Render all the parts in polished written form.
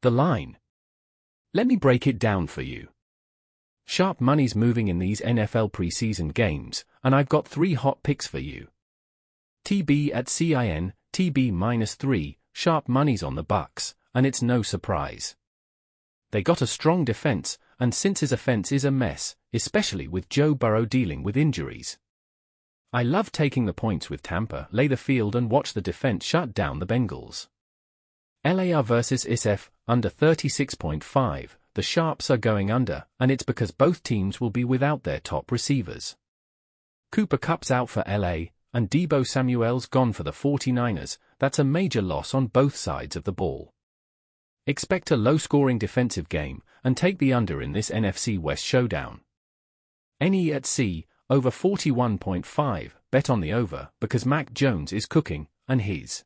The line. Let me break it down for you. Sharp money's moving in these NFL preseason games, and I've got 3 hot picks for you. TB at CIN, TB -3, sharp money's on the Bucs, and it's no surprise. They got a strong defense, and since his offense is a mess, especially with Joe Burrow dealing with injuries. I love taking the points with Tampa, lay the field and watch the defense shut down the Bengals. LAR versus SF, under 36.5, the Sharps are going under, and it's because both teams will be without their top receivers. Cooper Kupp's out for LA, and Deebo Samuel's gone for the 49ers. That's a major loss on both sides of the ball. Expect a low-scoring defensive game, and take the under in this NFC West showdown. NE at C, over 41.5, bet on the over, because Mac Jones is cooking, and his.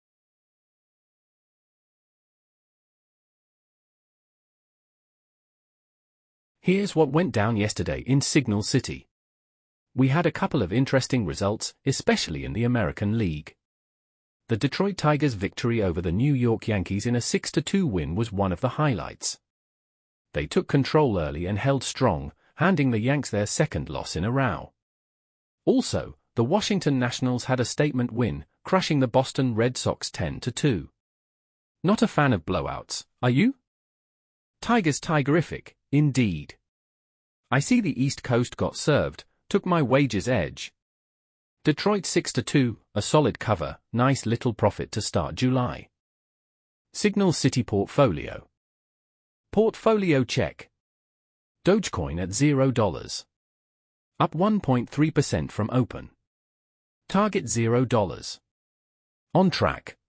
Here's what went down yesterday in Signal City. We had a couple of interesting results, especially in the American League. The Detroit Tigers' victory over the New York Yankees in a 6-2 win was one of the highlights. They took control early and held strong, handing the Yanks their second loss in a row. Also, the Washington Nationals had a statement win, crushing the Boston Red Sox 10-2. Not a fan of blowouts, are you? Tigers tigerific, indeed. I see the East Coast got served, took my wagers edge. Detroit 6-2, a solid cover, nice little profit to start July. Signal City Portfolio. Portfolio check. Dogecoin at $0. Up 1.3% from open. Target $0. On track.